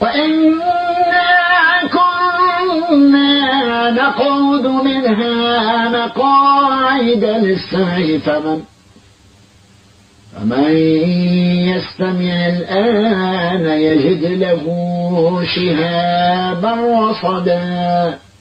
وإنا كنا نقعد منها مقاعد للسمع فمن يستمع الآن يجد له شهابا رصدا